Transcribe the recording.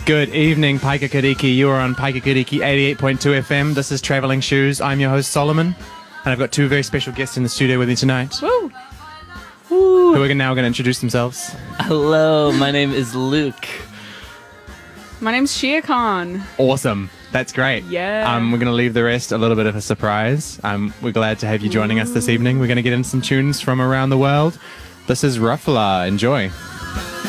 Good evening, Paikakariki. You are on Paikakariki 88.2 FM. This is Travelling Shoes. I'm your host, Solomon, and I've got two very special guests in the studio with me tonight. Woo! Who are now going to introduce themselves. Hello, my name is Luke. My name's Shia Khan. Awesome. That's great. Yeah. We're going to leave the rest a little bit of a surprise. We're glad to have you joining us this evening. We're going to get in some tunes from around the world. This is Ruffler. Enjoy.